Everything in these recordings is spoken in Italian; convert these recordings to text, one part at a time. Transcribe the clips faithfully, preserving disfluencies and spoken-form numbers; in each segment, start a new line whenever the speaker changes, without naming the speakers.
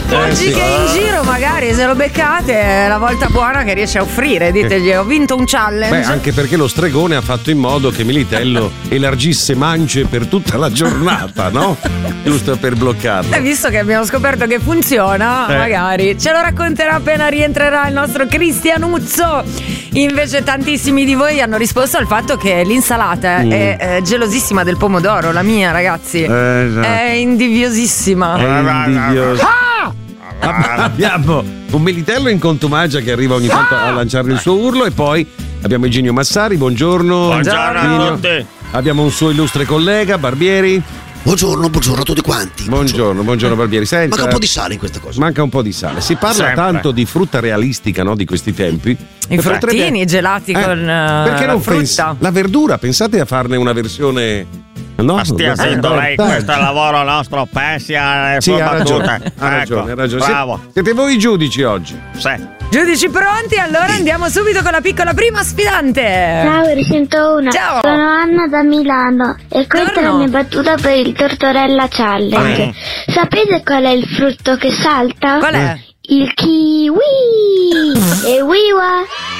Oggi
sì.
che è in giro magari se lo beccate è la volta buona che riesce a offrire, ditegli ho vinto un challenge.
Beh, anche perché lo stregone ha fatto in modo che Militello elargisse mance per tutta la giornata, no? Giusto per bloccarlo.
E visto che abbiamo scoperto che funziona,
Eh.
magari ce lo racconterà appena rientrerà il nostro Cristianuzzo. Invece tantissimi di voi hanno risposto al fatto che l'insalata
Mm.
è eh, gelosissima del pomodoro, la mia ragazzi.
Eh, già.
È invidiosissima.
È invidioso. Abbiamo un Militello in contumacia che arriva ogni tanto a lanciare il suo urlo, e poi abbiamo Eugenio Massari, buongiorno.
Buongiorno a
Eugenio.
tutti.
Abbiamo un suo illustre collega, Barbieri.
Buongiorno, buongiorno a tutti quanti.
Buongiorno, buongiorno Barbieri. Senta,
Manca un po' di sale in questa cosa.
Manca un po' di sale. Si parla
Sempre.
tanto di frutta realistica, no, di questi tempi.
I
Potrebbe-
fruttini, i gelati
Eh,
con eh,
perché
la
non
frutta.
pensa- la verdura, pensate a farne una versione. No,
Ma stia
Eh,
zitto
no,
lei,
dai.
questo è il lavoro nostro, pensia le
Sì,
sue
ha
battute.
ragione, ha ragione,
Ecco,
ha ragione. Sie-
bravo.
Siete voi i giudici oggi.
Sì.
Giudici pronti? Allora andiamo subito con la piccola prima sfidante.
Ciao, centouno.
Ciao.
Sono Anna da Milano e questa è la
Buongiorno.
mia battuta per il Tortorella Challenge.
Ah.
Sapete qual è il frutto che salta?
Qual è?
Il kiwi! E wiwa!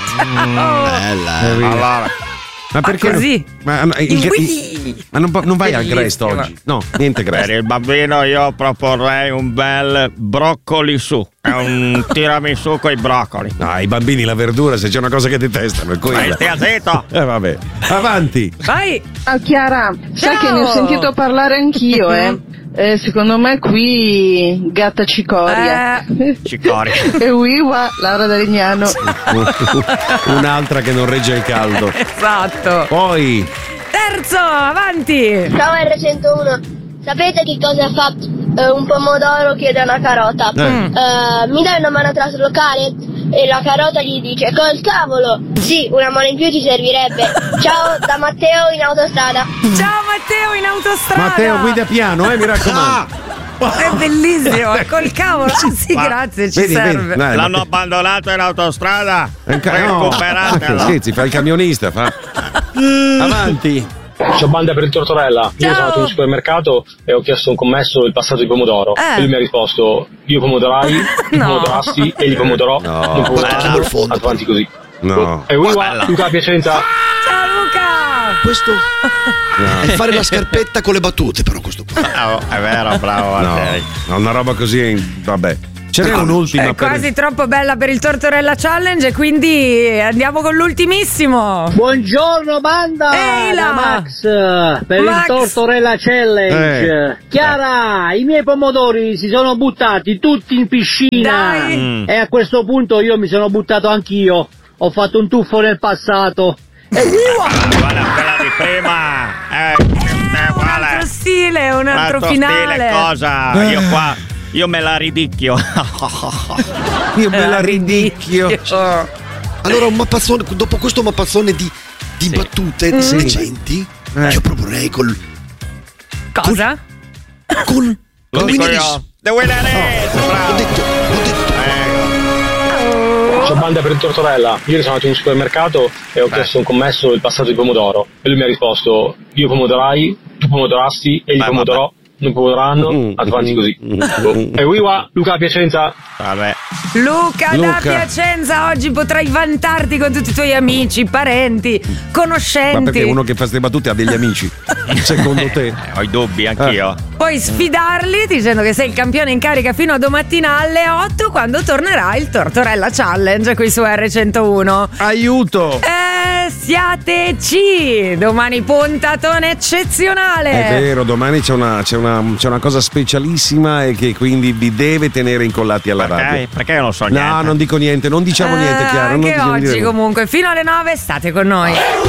Bella, eh.
Allora,
Ma perché?
così?
Ma, no, il-
Il
il-
wii.
ma non, non vai al
Bellissimo.
Grest oggi? No, niente
per
Grest.
il bambino io proporrei un bel broccoli su. È un tiramisù con i broccoli.
No, i bambini la verdura, se c'è una cosa che detestano è
Ma
quella.
stia zitto.
Eh vabbè. Avanti.
Vai.
Ciao Chiara, sai
Ciao.
che ne ho sentito parlare anch'io, eh? Eh, secondo me qui gatta cicoria.
Eh.
Cicori.
E wiwa, Laura da Legnano.
Un'altra che non regge il caldo.
Esatto.
Poi
Terzo, avanti.
Ciao R centouno. Sapete che cosa fa eh, un pomodoro chiede a una carota?
Eh.
Eh, mi dai una mano a traslocare? E la carota gli dice col cavolo. Sì, una mano in più ti servirebbe. Ciao da Matteo in autostrada.
Ciao Matteo in autostrada.
Matteo guida piano, eh, mi raccomando.
È bellissimo, col cavolo. Ah, sì,
Ma-
grazie, ci
Vedi,
serve.
vedi, dai,
L'hanno
Matteo-
abbandonato in autostrada.
Eh, ca- no. Ma che
Recuperatelo.
scherzi, fa il camionista, fa. Avanti.
Ciao banda per il Tortorella, io
Ciao.
sono andato in un supermercato e ho chiesto a un commesso il passaggio di pomodoro
Eh.
e lui mi ha risposto io pomodorai, tu
No.
pomodorassi e gli pomodorò,
No.
non pomodorò,
Battuta col fondo.
avanti così.
No.
E Wiwa,
Bella.
Luca Piacenza.
Ciao Luca.
Questo è fare la scarpetta con le battute, però questo qua.
Bravo, è vero, bravo
No,
Mattei.
no, una roba così, vabbè. Ce n'è un'ultima
È
per
quasi troppo bella per il Tortorella Challenge e quindi andiamo con l'ultimissimo.
Buongiorno banda
Ehi là.
da Max per
Max.
il Tortorella Challenge.
Eh.
Chiara, i miei pomodori si sono buttati tutti in piscina.
Dai.
Mm.
E a questo punto io mi sono buttato anch'io. Ho fatto un tuffo nel passato. E
Guarda quella di prima. Eh, è
Un
uguale.
altro stile, un altro
Altro
finale.
stile, cosa? Io qua, io me la ridicchio.
Io me la ridicchio.
Allora, un mappazzone, dopo questo mappazzone di, di battute decenti,
Eh.
io proporrei col.
Cosa?
con.
Lo
con
dico
Winner
io.
is-
The winner is,
Ho
bravo.
detto, ho detto.
Ecco.
Ciao banda per il Tortorella, ieri sono andato in un supermercato e ho chiesto a un commesso il passaggio di pomodoro e lui mi ha risposto io pomodorai, tu pomodorassi e gli
Beh,
pomodorò, non pomodoranno,
Mm.
avanti così. E Wiwa, Luca Piacenza.
Vabbè.
Luca, da
Luca.
Piacenza, oggi potrai vantarti con tutti i tuoi amici, parenti, conoscenti.
Ma perché uno che fa queste battute ha degli amici? Secondo te?
Eh, ho i dubbi anch'io.
Puoi sfidarli dicendo che sei il campione in carica fino a domattina alle otto quando tornerà il Tortorella Challenge qui su R centouno.
Aiuto!
Eh, siateci! Domani puntatone eccezionale!
È vero, domani c'è una, c'è, una, c'è una cosa specialissima e che quindi vi deve tenere incollati alla radio.
Perché? Perché io non so niente.
No, non dico niente, non diciamo
Eh,
niente, Chiara. non
anche
diciamo
oggi
niente.
comunque fino alle nove state con noi.